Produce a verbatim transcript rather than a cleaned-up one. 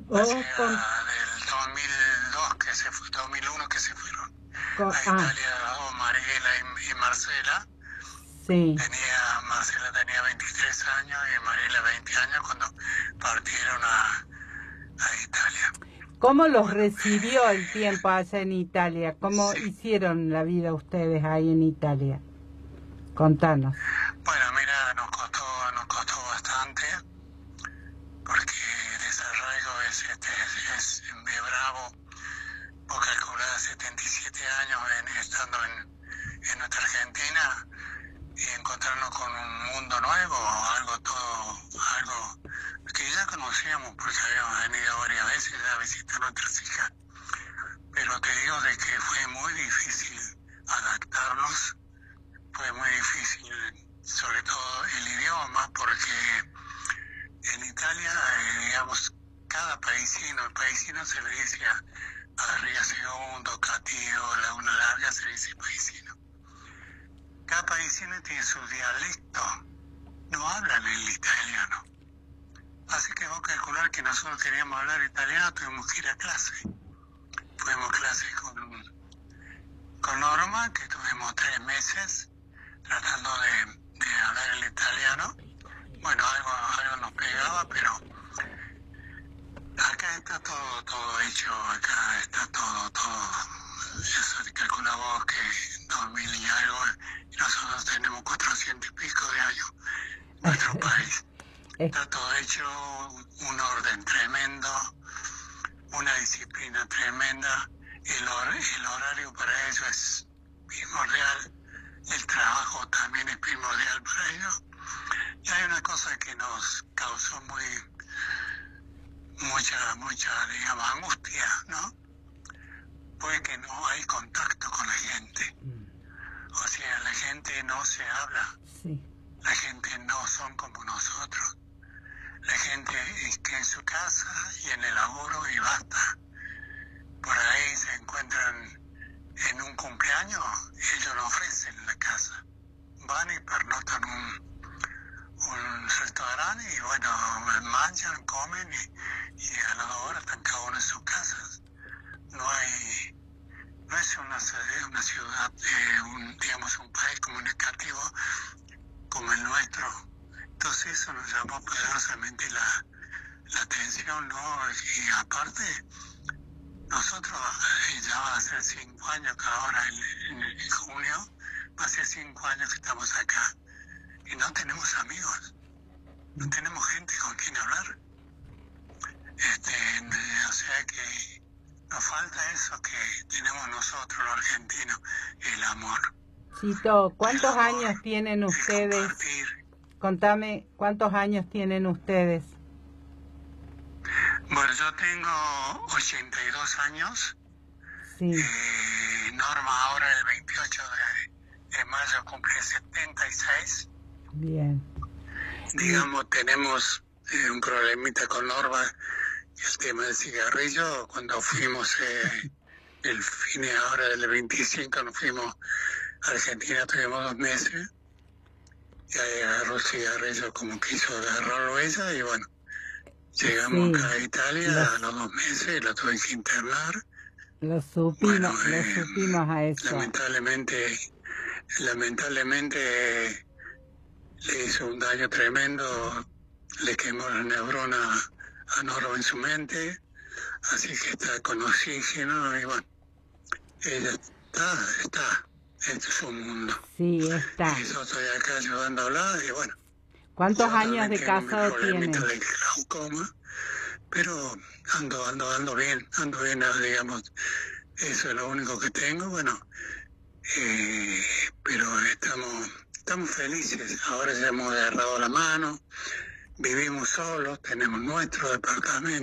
Oh, hacia con, del dos mil dos que se fue, dos mil uno que se fueron con- a ah, Italia, oh, Mariela y, y Marcela. sí. Tenía, Marcela tenía veintitrés años y Mariela veinte años cuando partieron a, a Italia. ¿Cómo los Bueno, recibió el eh, tiempo allá en Italia? ¿Cómo sí. hicieron la vida ustedes ahí en Italia? Contanos. Bueno, mira, nos costó, nos costó bastante, porque el desarraigo es, este, es, es muy bravo. Vos calculás setenta y siete años en, estando en, en nuestra Argentina y encontrarnos con un mundo nuevo, algo todo, algo que ya conocíamos porque habíamos venido varias veces a visitar nuestras hijas. Pero te digo de que fue muy difícil adaptarnos, fue muy difícil, sobre todo el idioma, porque en Italia, eh, digamos, cada paisino, el paisino se le dice a, a Ría Segundo, Catío, Laguna Larga, se le dice paisino. Cada paisino tiene su dialecto, no hablan el italiano. Así que vos calcular que nosotros queríamos hablar italiano, tuvimos que ir a clase. Fuimos a clase con, con Norma, que tuvimos tres meses tratando de, de hablar el italiano. Bueno, algo, algo nos pegaba, pero acá está todo, todo hecho, acá está todo, todo. Eso te calcula vos que dos mil y algo, y nosotros tenemos cuatrocientos y pico de años en nuestro país. Está todo hecho, un orden tremendo, una disciplina tremenda, el, hor el horario para ellos es primordial, el trabajo también es primordial para ellos. Y hay una cosa que nos causó muy, mucha, mucha, digamos, angustia, ¿no? Fue que no hay contacto con la gente. O sea, la gente no se habla. Sí. La gente no son como nosotros. La gente está en su casa y en el laburo y basta. Por ahí se encuentran en un cumpleaños, ellos lo ofrecen en la casa. Van y pernotan un un restaurante y bueno, manchan, comen y, y a las dos horas están cada uno en sus casas. No hay, no es una, una ciudad, eh, un, digamos, un país comunicativo como el nuestro. Entonces eso nos llamó poderosamente la, la atención, ¿no? Y aparte, nosotros eh, ya va a ser cinco años que ahora en, en, en junio, va a ser cinco años que estamos acá. Y no tenemos amigos, no tenemos gente con quien hablar. Este, o sea que nos falta eso que tenemos nosotros los argentinos, el amor. Chito, ¿cuántos el amor, años tienen ustedes? Compartir. Contame, ¿cuántos años tienen ustedes? Bueno, yo tengo ochenta y dos años. Sí. Eh, Norma ahora el veintiocho de, de mayo cumple setenta y seis. Bien. Digamos, tenemos eh, un problemita con Norma, el tema del cigarrillo. Cuando fuimos eh, el fin de ahora del veinticinco, nos fuimos a Argentina, tuvimos dos meses, y ahí agarró el cigarrillo como quiso agarrarlo ella, y bueno, llegamos Sí, acá a Italia los, a los dos meses y la tuve que internar. Lo supimos, Bueno, lo eh, supimos a eso. lamentablemente, lamentablemente eh, le hizo un daño tremendo, le quemó la neurona a Norma en su mente, así que está con oxígeno y bueno, ella está, está, este es un mundo. Sí, está. Y yo estoy acá ayudando a hablar y bueno. ¿Cuántos años de casado tiene? De glaucoma, pero ando, ando, ando bien, ando bien, digamos, eso es lo único que tengo, bueno, eh, pero estamos, estamos felices, ahora ya hemos agarrado la mano, vivimos solos, tenemos nuestro departamento.